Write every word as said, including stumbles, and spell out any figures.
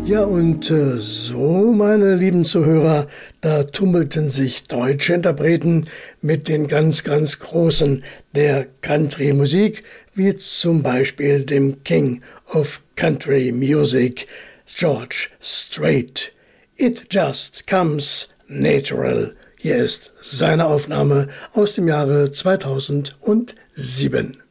Ja, und äh, so, meine lieben Zuhörer, da tummelten sich deutsche Interpreten mit den ganz, ganz Großen der Country-Musik, wie zum Beispiel dem King of Country Music, George Strait. It Just Comes Natural. Hier ist seine Aufnahme aus dem Jahre zweitausendsieben.